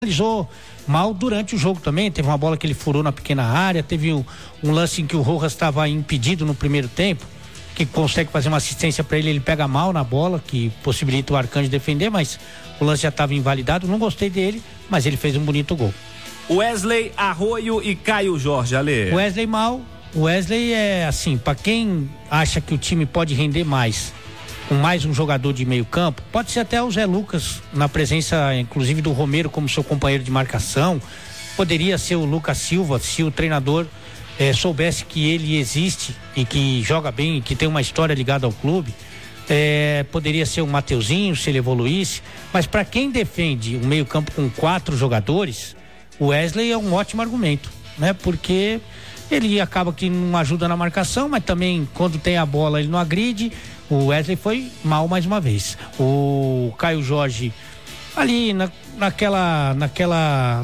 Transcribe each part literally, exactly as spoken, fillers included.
finalizou mal durante o jogo também. Teve uma bola que ele furou na pequena área, teve um, um lance em que o Rojas estava impedido no primeiro tempo, que consegue fazer uma assistência para ele, ele pega mal na bola, que possibilita o Arcanjo defender, mas o lance já estava invalidado. Não gostei dele, mas ele fez um bonito gol. Wesley, Arroio e Caio Jorge, Ale. Wesley mal, o Wesley é assim, para quem acha que o time pode render mais com mais um jogador de meio campo, pode ser até o Zé Lucas, na presença inclusive do Romero como seu companheiro de marcação, poderia ser o Lucas Silva, se o treinador eh, soubesse que ele existe e que joga bem e que tem uma história ligada ao clube. Eh, poderia ser o Mateuzinho, se ele evoluísse, mas para quem defende um meio campo com quatro jogadores, o Wesley é um ótimo argumento, né? Porque ele acaba que não ajuda na marcação, mas também quando tem a bola ele não agride. O Wesley foi mal mais uma vez. O Caio Jorge ali na, naquela, naquela,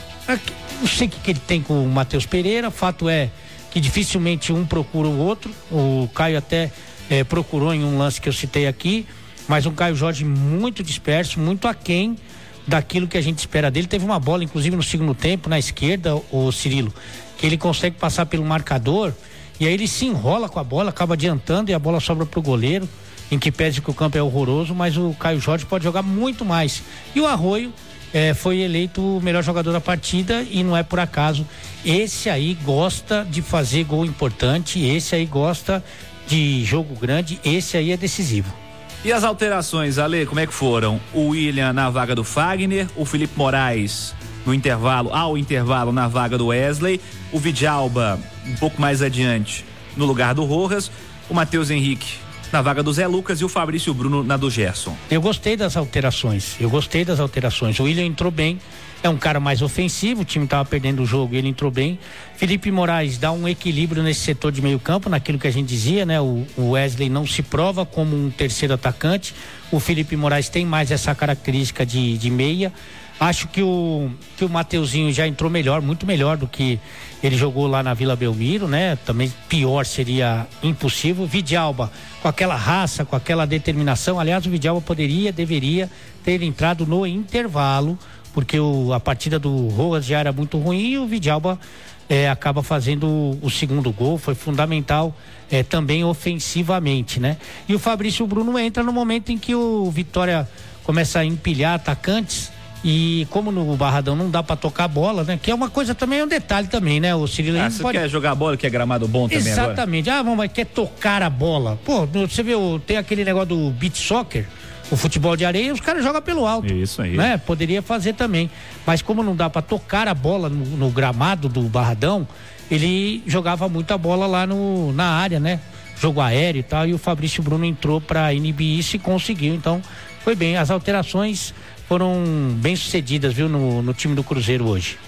não sei o que, que ele tem com o Matheus Pereira. Fato é que dificilmente um procura o outro. O Caio até eh, procurou em um lance que eu citei aqui, mas um Caio Jorge muito disperso, muito aquém daquilo que a gente espera dele. Teve uma bola, inclusive no segundo tempo, na esquerda, o Cirilo, que ele consegue passar pelo marcador e aí ele se enrola com a bola, acaba adiantando e a bola sobra pro goleiro, em que pese que o campo é horroroso, mas o Caio Jorge pode jogar muito mais. E o Arroio eh, foi eleito o melhor jogador da partida e não é por acaso. Esse aí gosta de fazer gol importante, esse aí gosta de jogo grande, esse aí é decisivo. E as alterações, Ale, como é que foram? O William na vaga do Fagner, o Felipe Moraes no intervalo, ao intervalo na vaga do Wesley, o Vidalba um pouco mais adiante no lugar do Rojas, o Matheus Henrique na vaga do Zé Lucas e o Fabrício Bruno na do Gerson. Eu gostei das alterações, eu gostei das alterações. O William entrou bem, é um cara mais ofensivo, o time estava perdendo o jogo e ele entrou bem. Felipe Moraes dá um equilíbrio nesse setor de meio campo, naquilo que a gente dizia, né? O, o Wesley não se prova como um terceiro atacante, o Felipe Moraes tem mais essa característica de, de meia. Acho que o, que o Mateuzinho já entrou melhor, muito melhor do que ele jogou lá na Vila Belmiro, né? Também pior seria impossível. Vidalba, com aquela raça, com aquela determinação, aliás, o Vidalba poderia, deveria ter entrado no intervalo, porque o, a partida do Rojas já era muito ruim e o Vidalba é, acaba fazendo o, o segundo gol, foi fundamental é, também ofensivamente, né? E o Fabrício Bruno entra no momento em que o Vitória começa a empilhar atacantes. E como no Barradão não dá pra tocar a bola, né? Que é uma coisa também, é um detalhe também, né? O Cirilo ah, você pode... quer jogar bola, que é gramado bom também agora? Exatamente. Ah, mas quer tocar a bola. Pô, você vê, tem aquele negócio do beach soccer, o futebol de areia, os caras jogam pelo alto. Isso aí. Né? Poderia fazer também. Mas como não dá pra tocar a bola no, no gramado do Barradão, ele jogava muita bola lá no, na área, né? Jogo aéreo e tal, e o Fabrício Bruno entrou pra inibir isso e conseguiu. Então, foi bem. As alterações foram bem sucedidas, viu, no, no time do Cruzeiro hoje.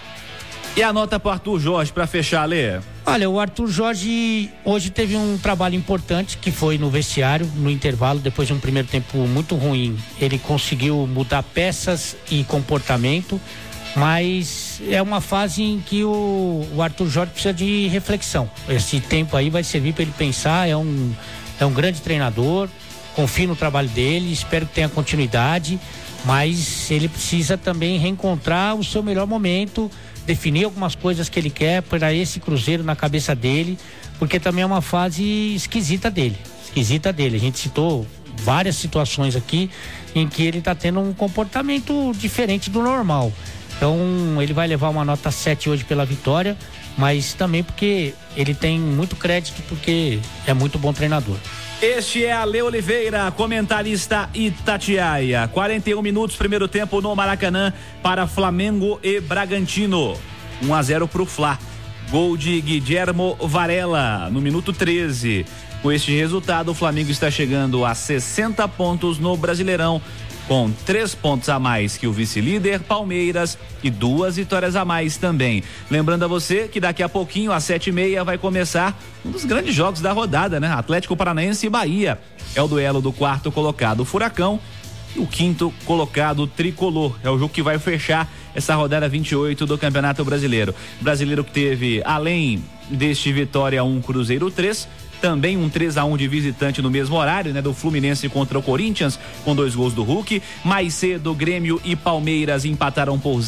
E a nota pro Arthur Jorge pra fechar, Lê? Olha, o Arthur Jorge hoje teve um trabalho importante, que foi no vestiário, no intervalo, depois de um primeiro tempo muito ruim. Ele conseguiu mudar peças e comportamento, mas é uma fase em que o, o Arthur Jorge precisa de reflexão. Esse tempo aí vai servir para ele pensar, é um, é um grande treinador, confio no trabalho dele, espero que tenha continuidade, mas ele precisa também reencontrar o seu melhor momento, definir algumas coisas que ele quer para esse Cruzeiro na cabeça dele, porque também é uma fase esquisita dele, esquisita dele. A gente citou várias situações aqui em que ele está tendo um comportamento diferente do normal. Então ele vai levar uma nota sete hoje pela vitória, mas também porque ele tem muito crédito, porque é muito bom treinador. Este é Ale Oliveira, comentarista Itatiaia. quarenta e um minutos, primeiro tempo no Maracanã para Flamengo e Bragantino. um a zero pro Fla. Gol de Guilhermo Varela no minuto treze. Com este resultado, o Flamengo está chegando a sessenta pontos no Brasileirão, com três pontos a mais que o vice-líder Palmeiras e duas vitórias a mais também. Lembrando a você que daqui a pouquinho, às sete e meia, vai começar um dos grandes jogos da rodada, né? Atlético Paranaense e Bahia. É o duelo do quarto colocado, o Furacão, e o quinto colocado, Tricolor. É o jogo que vai fechar essa rodada vinte e oito do Campeonato Brasileiro. Brasileiro que teve, além deste Vitória um, Cruzeiro três, também um três a um de visitante no mesmo horário, né? Do Fluminense contra o Corinthians, com dois gols do Hulk. Mais cedo, Grêmio e Palmeiras empataram por